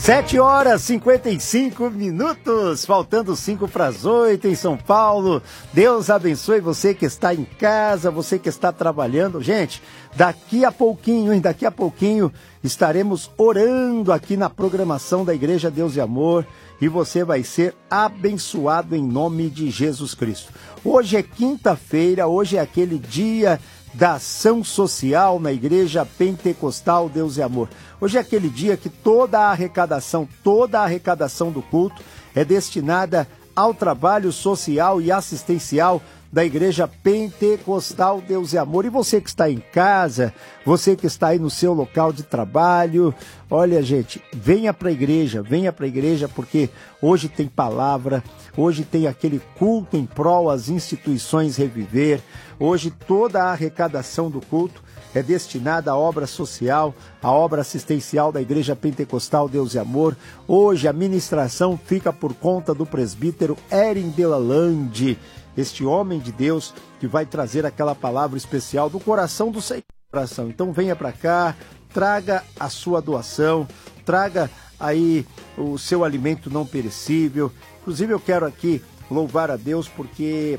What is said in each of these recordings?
7h55, faltando 5 para as 8 em São Paulo. Deus abençoe você que está em casa, você que está trabalhando. Gente, daqui a pouquinho estaremos orando aqui na programação da Igreja Deus e Amor e você vai ser abençoado em nome de Jesus Cristo. Hoje é quinta-feira, hoje é aquele dia da ação social na Igreja Pentecostal Deus e Amor. Hoje é aquele dia que toda a arrecadação do culto é destinada ao trabalho social e assistencial da Igreja Pentecostal Deus e Amor. E você que está em casa, você que está aí no seu local de trabalho, olha, gente, venha para a igreja, porque hoje tem palavra, hoje tem aquele culto em prol às instituições Reviver. Hoje toda a arrecadação do culto é destinada à obra social, à obra assistencial da Igreja Pentecostal Deus e Amor. Hoje a ministração fica por conta do presbítero Erin Delalande, este homem de Deus que vai trazer aquela palavra especial do coração do Senhor. Então venha para cá, traga a sua doação, traga aí o seu alimento não perecível. Inclusive eu quero aqui louvar a Deus porque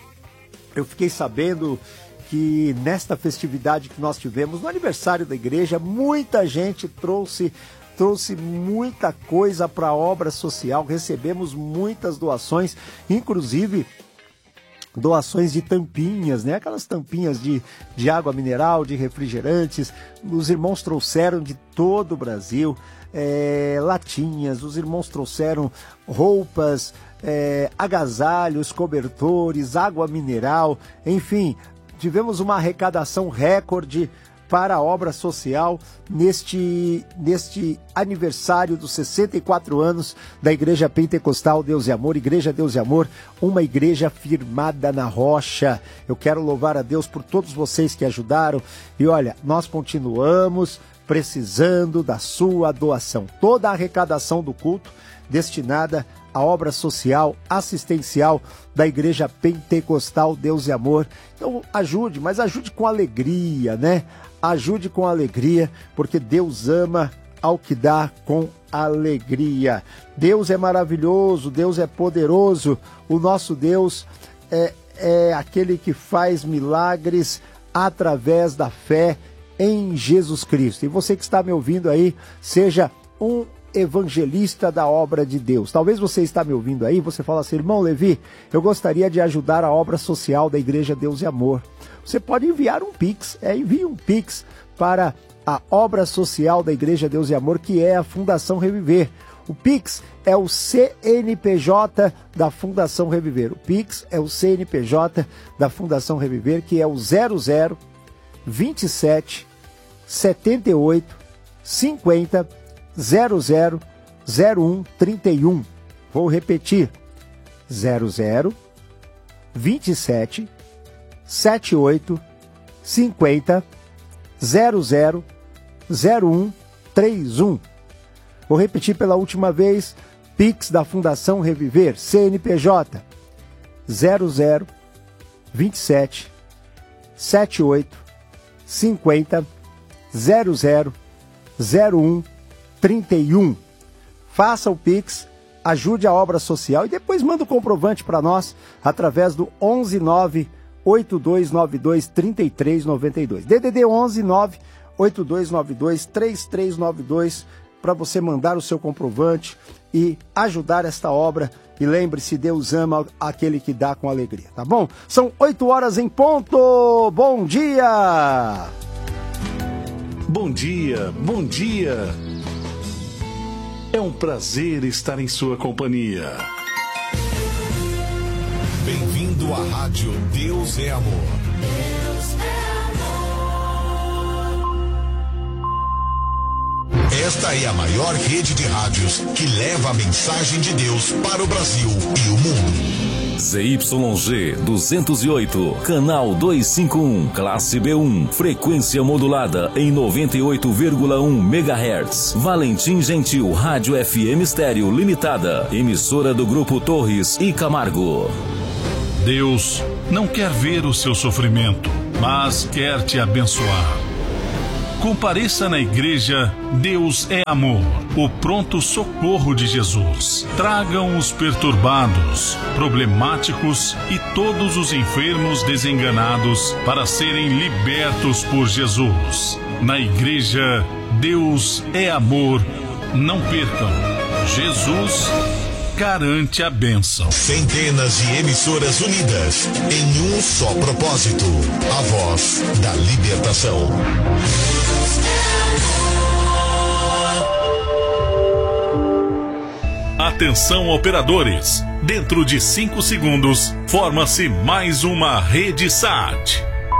eu fiquei sabendo que nesta festividade que nós tivemos, no aniversário da igreja, muita gente trouxe muita coisa para a obra social, recebemos muitas doações, inclusive doações de tampinhas, né? Aquelas tampinhas de água mineral, de refrigerantes. Os irmãos trouxeram de todo o Brasil latinhas, os irmãos trouxeram roupas, agasalhos, cobertores, água mineral, enfim, tivemos uma arrecadação recorde para a obra social neste aniversário dos 64 anos da Igreja Pentecostal Deus e Amor, Igreja Deus e Amor, uma igreja firmada na rocha. Eu quero louvar a Deus por todos vocês que ajudaram e olha, nós continuamos precisando da sua doação. Toda a arrecadação do culto destinada à obra social, assistencial da Igreja Pentecostal Deus e Amor. Então ajude, mas ajude com alegria, né? Ajude com alegria, porque Deus ama ao que dá com alegria. Deus é maravilhoso, Deus é poderoso. O nosso Deus é aquele que faz milagres através da fé em Jesus Cristo. E você que está me ouvindo aí, seja um evangelista da obra de Deus. Talvez você está me ouvindo aí, você fala assim, irmão Levi, eu gostaria de ajudar a obra social da Igreja Deus e Amor. Você pode enviar um Pix, envie um Pix para a obra social da Igreja Deus e Amor, que é a Fundação Reviver. O Pix é o CNPJ da Fundação Reviver. O Pix é o CNPJ da Fundação Reviver, que é o 00 27 78 50 00 01 31. Vou repetir. 00 27 78 50 00 01 31. Vou repetir pela última vez. Pix da Fundação Reviver, CNPJ 00 27 78 50 00 01 31. Faça o Pix, ajude a obra social e depois manda o comprovante para nós através do 119 8292 3392. DDD 119 8292 3392 para você mandar o seu comprovante e ajudar esta obra. E lembre-se, Deus ama aquele que dá com alegria, tá bom? São 8 horas em ponto. Bom dia! Bom dia, bom dia. É um prazer estar em sua companhia. Bem-vindo à Rádio Deus é Amor. Deus é amor. Esta é a maior rede de rádios que leva a mensagem de Deus para o Brasil e o mundo. ZYG 208, canal 251, classe B1, frequência modulada em 98,1 MHz. Valentim Gentil, Rádio FM Estéreo Limitada, emissora do Grupo Torres e Camargo. Deus não quer ver o seu sofrimento, mas quer te abençoar. Compareça na igreja Deus é Amor, o pronto socorro de Jesus. Tragam os perturbados, problemáticos e todos os enfermos desenganados para serem libertos por Jesus. Na igreja Deus é Amor. Não percam. Jesus garante a bênção. Centenas de emissoras unidas em um só propósito: a voz da libertação. Atenção, operadores. Dentro de 5 segundos, forma-se mais uma rede SAT.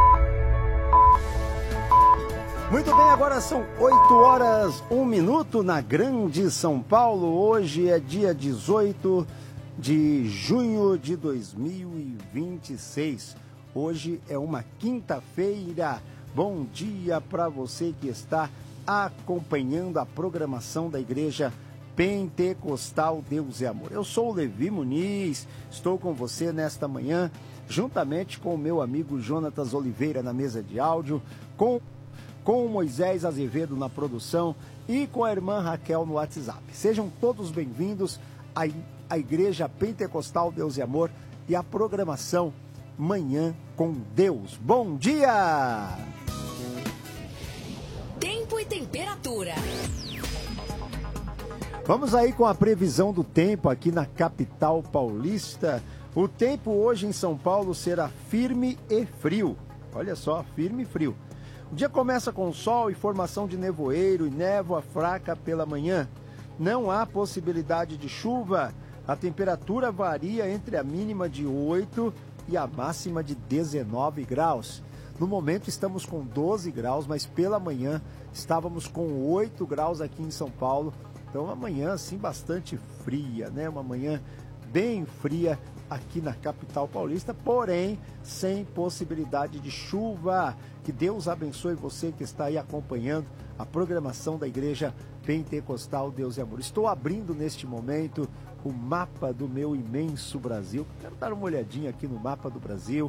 Muito bem, agora são 8h01 na Grande São Paulo. Hoje é dia 18 de junho de 2026. Hoje é uma quinta-feira. Bom dia para você que está acompanhando a programação da Igreja Pentecostal Deus é Amor. Eu sou o Levi Muniz, estou com você nesta manhã, juntamente com o meu amigo Jonatas Oliveira na mesa de áudio, com o Moisés Azevedo na produção e com a irmã Raquel no WhatsApp. Sejam todos bem-vindos à Igreja Pentecostal Deus e Amor e à programação Manhã com Deus. Bom dia! Tempo e temperatura. Vamos aí com a previsão do tempo aqui na capital paulista. O tempo hoje em São Paulo será firme e frio. Olha só, firme e frio. O dia começa com sol e formação de nevoeiro e névoa fraca pela manhã. Não há possibilidade de chuva. A temperatura varia entre a mínima de 8 e a máxima de 19 graus. No momento estamos com 12 graus, mas pela manhã estávamos com 8 graus aqui em São Paulo. Então uma manhã assim bastante fria, né? Uma manhã bem fria aqui na capital paulista, porém sem possibilidade de chuva. Que Deus abençoe você que está aí acompanhando a programação da Igreja Pentecostal Deus e Amor. Estou abrindo neste momento o mapa do meu imenso Brasil. Quero dar uma olhadinha aqui no mapa do Brasil,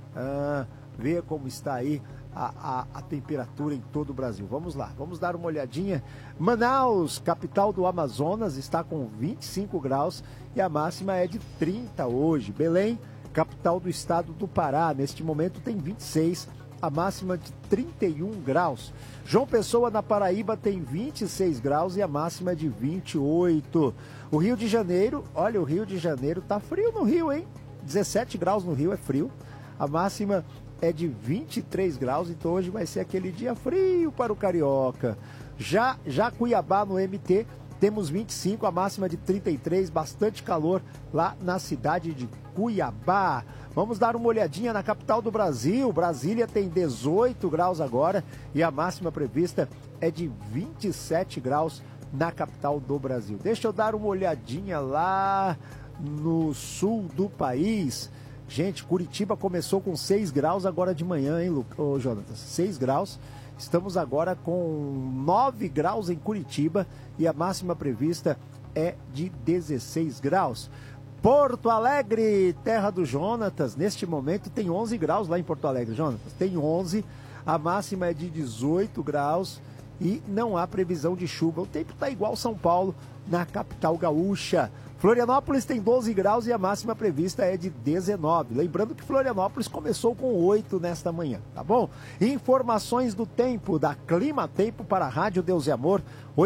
ver como está aí a temperatura em todo o Brasil. Vamos lá, vamos dar uma olhadinha. Manaus, capital do Amazonas, está com 25 graus e a máxima é de 30 hoje. Belém, capital do estado do Pará, neste momento tem 26, a máxima de 31 graus. João Pessoa, na Paraíba, tem 26 graus e a máxima é de 28. O Rio de Janeiro, olha, o Rio de Janeiro tá frio no Rio, hein? 17 graus no Rio é frio. A máxima é de 23 graus, então hoje vai ser aquele dia frio para o carioca. Já Cuiabá, no MT, temos 25, a máxima de 33, bastante calor lá na cidade de Cuiabá. Vamos dar uma olhadinha na capital do Brasil. Brasília tem 18 graus agora e a máxima prevista é de 27 graus na capital do Brasil. Deixa eu dar uma olhadinha lá no sul do país. Gente, Curitiba começou com 6 graus agora de manhã, hein, Jonatas? 6 graus. Estamos agora com 9 graus em Curitiba e a máxima prevista é de 16 graus. Porto Alegre, terra do Jonatas, neste momento tem 11 graus lá em Porto Alegre, Jonatas. Tem 11, a máxima é de 18 graus e não há previsão de chuva. O tempo está igual São Paulo, na capital gaúcha. Florianópolis tem 12 graus e a máxima prevista é de 19. Lembrando que Florianópolis começou com 8 nesta manhã, tá bom? Informações do tempo, da Clima Tempo para a Rádio Deus e Amor,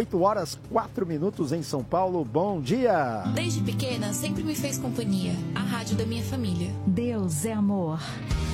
8h04 em São Paulo. Bom dia! Desde pequena, sempre me fez companhia. A rádio da minha família. Deus é amor.